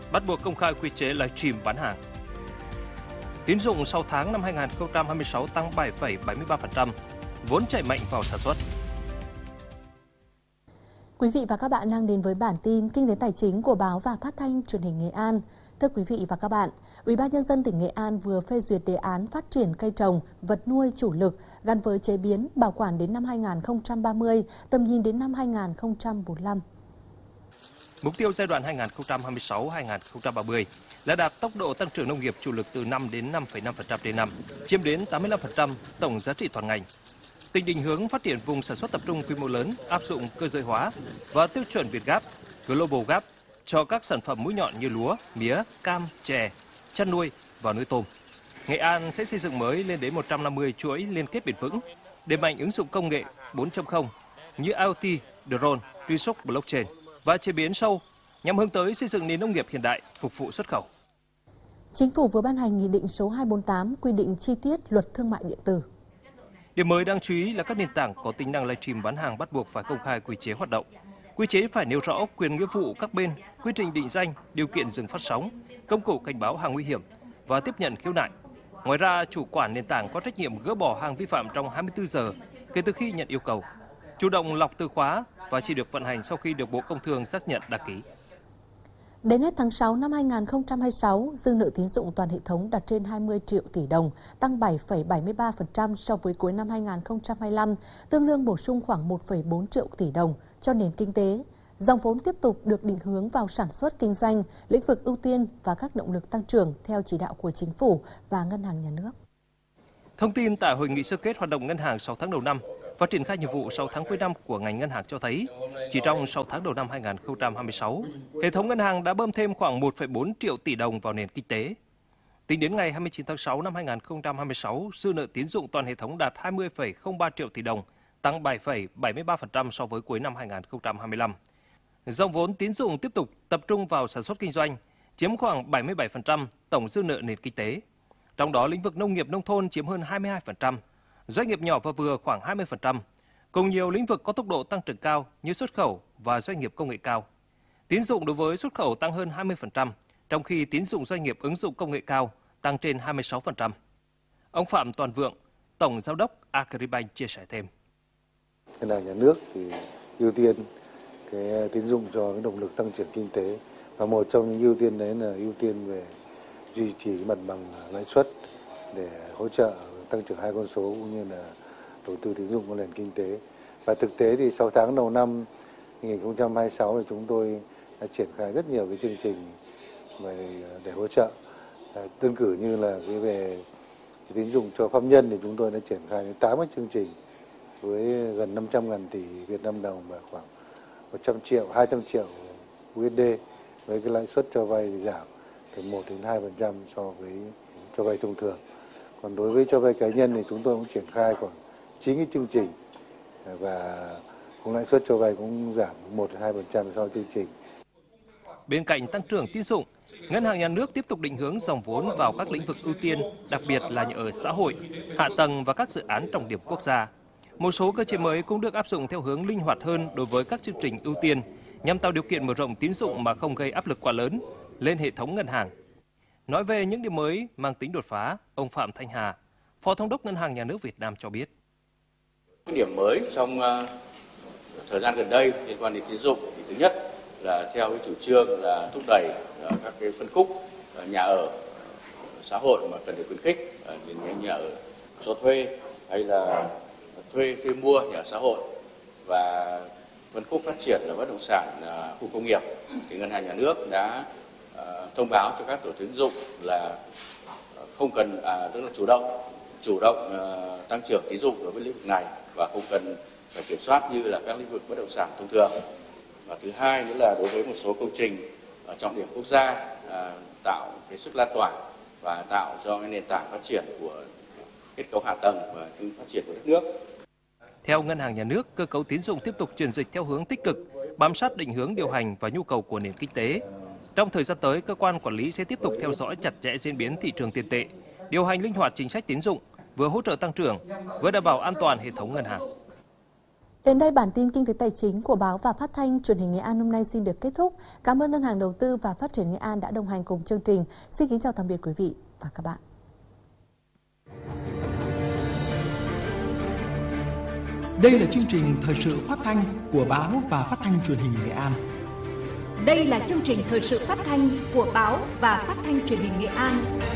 bắt buộc công khai quy chế livestream bán hàng. Tín dụng 6 tháng năm 2026 tăng 7,73%, vốn chảy mạnh vào sản xuất. Quý vị và các bạn đang đến với bản tin Kinh tế Tài chính của Báo và Phát thanh Truyền hình Nghệ An. Thưa quý vị và các bạn, UBND tỉnh Nghệ An vừa phê duyệt đề án phát triển cây trồng, vật nuôi chủ lực gắn với chế biến, bảo quản đến năm 2030, tầm nhìn đến năm 2045. Mục tiêu giai đoạn 2026-2030 là đạt tốc độ tăng trưởng nông nghiệp chủ lực từ 5 đến 5,5% trên năm, chiếm đến 85% tổng giá trị toàn ngành. Tỉnh định hướng phát triển vùng sản xuất tập trung quy mô lớn, áp dụng cơ giới hóa và tiêu chuẩn Việt Gap, Global Gap cho các sản phẩm mũi nhọn như lúa, mía, cam, chè, chăn nuôi và nuôi tôm. Nghệ An sẽ xây dựng mới lên đến 150 chuỗi liên kết bền vững, đẩy mạnh ứng dụng công nghệ 4.0 như IoT, drone, truy xuất blockchain và chế biến sâu nhằm hướng tới xây dựng nền nông nghiệp hiện đại phục vụ xuất khẩu. Chính phủ vừa ban hành Nghị định số 248 quy định chi tiết Luật Thương mại điện tử. Điểm mới đáng chú ý là các nền tảng có tính năng livestream bán hàng bắt buộc phải công khai quy chế hoạt động. Quy chế phải nêu rõ quyền nghĩa vụ các bên, quy trình định danh, điều kiện dừng phát sóng, công cụ cảnh báo hàng nguy hiểm và tiếp nhận khiếu nại. Ngoài ra, chủ quản nền tảng có trách nhiệm gỡ bỏ hàng vi phạm trong 24 giờ kể từ khi nhận yêu cầu, chủ động lọc từ khóa và chỉ được vận hành sau khi được Bộ Công Thương xác nhận đăng ký. Đến hết tháng 6 năm 2026, dư nợ tín dụng toàn hệ thống đạt trên 20 triệu tỷ đồng, tăng 7,73% so với cuối năm 2025, tương đương bổ sung khoảng 1,4 triệu tỷ đồng cho nền kinh tế. Dòng vốn tiếp tục được định hướng vào sản xuất kinh doanh, lĩnh vực ưu tiên và các động lực tăng trưởng theo chỉ đạo của Chính phủ và Ngân hàng Nhà nước. Thông tin tại hội nghị sơ kết hoạt động ngân hàng 6 tháng đầu năm và triển khai nhiệm vụ 6 tháng cuối năm của ngành ngân hàng cho thấy, chỉ trong 6 tháng đầu năm 2026, hệ thống ngân hàng đã bơm thêm khoảng 1,4 triệu tỷ đồng vào nền kinh tế. Tính đến ngày 29 tháng 6 năm 2026, dư nợ tín dụng toàn hệ thống đạt 20,03 triệu tỷ đồng, tăng 7,73% so với cuối năm 2025. Dòng vốn tín dụng tiếp tục tập trung vào sản xuất kinh doanh, chiếm khoảng 77% tổng dư nợ nền kinh tế. Trong đó, lĩnh vực nông nghiệp nông thôn chiếm hơn 22%, doanh nghiệp nhỏ và vừa khoảng 20%, cùng nhiều lĩnh vực có tốc độ tăng trưởng cao như xuất khẩu và doanh nghiệp công nghệ cao. Tín dụng đối với xuất khẩu tăng hơn 20%, trong khi tín dụng doanh nghiệp ứng dụng công nghệ cao tăng trên 26%. Ông Phạm Toàn Vượng, Tổng Giám đốc Agribank chia sẻ thêm. Ngân hàng Nhà nước thì ưu tiên cái tín dụng cho cái động lực tăng trưởng kinh tế, và một trong những ưu tiên đấy là ưu tiên về duy trì mặt bằng lãi suất để hỗ trợ tăng trưởng hai con số cũng như là đầu tư tín dụng vào nền kinh tế. Và thực tế thì 6 tháng đầu năm 2026 thì chúng tôi đã triển khai rất nhiều cái chương trình để hỗ trợ. Đơn cử như là cái về tín dụng cho pháp nhân thì chúng tôi đã triển khai đến 80 chương trình với gần 500.000 tỷ Việt Nam đồng và khoảng 100 triệu, 200 triệu USD, với cái lãi suất cho vay thì giảm từ 1 đến 2% so với cho vay thông thường. Còn đối với cho vay cá nhân thì chúng tôi cũng triển khai khoảng 9 cái chương trình và cũng lãi suất cho vay cũng giảm 1 đến 2% so với chương trình. Bên cạnh tăng trưởng tín dụng, Ngân hàng Nhà nước tiếp tục định hướng dòng vốn vào các lĩnh vực ưu tiên, đặc biệt là nhà ở xã hội, hạ tầng và các dự án trọng điểm quốc gia. Một số cơ chế mới cũng được áp dụng theo hướng linh hoạt hơn đối với các chương trình ưu tiên, nhằm tạo điều kiện mở rộng tín dụng mà không gây áp lực quá lớn lên hệ thống ngân hàng. Nói về những điểm mới mang tính đột phá, ông Phạm Thanh Hà, Phó Thống đốc Ngân hàng Nhà nước Việt Nam cho biết. Cái điểm mới trong thời gian gần đây liên quan đến tín dụng thì thứ nhất là theo cái chủ trương là thúc đẩy các cái phân khúc nhà ở xã hội mà cần được khuyến khích, đến nhà ở cho thuê hay là thuê mua nhà ở xã hội, và phân khúc phát triển là bất động sản khu công nghiệp, thì Ngân hàng Nhà nước đã thông báo cho các tổ tín dụng là không cần tức là chủ động tăng trưởng tín dụng đối với lĩnh vực này và không cần phải kiểm soát như là các lĩnh vực bất động sản thông thường. Và thứ hai nữa là đối với một số công trình trọng điểm quốc gia, tạo cái sức lan tỏa và tạo cho cái nền tảng phát triển của kết cấu hạ tầng và phát triển của đất nước. Theo Ngân hàng Nhà nước, cơ cấu tín dụng tiếp tục chuyển dịch theo hướng tích cực, bám sát định hướng điều hành và nhu cầu của nền kinh tế. Trong thời gian tới, cơ quan quản lý sẽ tiếp tục theo dõi chặt chẽ diễn biến thị trường tiền tệ, điều hành linh hoạt chính sách tín dụng, vừa hỗ trợ tăng trưởng, vừa đảm bảo an toàn hệ thống ngân hàng. Đến đây bản tin kinh tế tài chính của báo và phát thanh truyền hình Nghệ An hôm nay xin được kết thúc. Cảm ơn Ngân hàng Đầu tư và Phát triển Nghệ An đã đồng hành cùng chương trình. Xin kính chào tạm biệt quý vị và các bạn. Đây là chương trình thời sự phát thanh của báo và phát thanh truyền hình Nghệ An. Đây là chương trình thời sự phát thanh của báo và phát thanh truyền hình Nghệ An.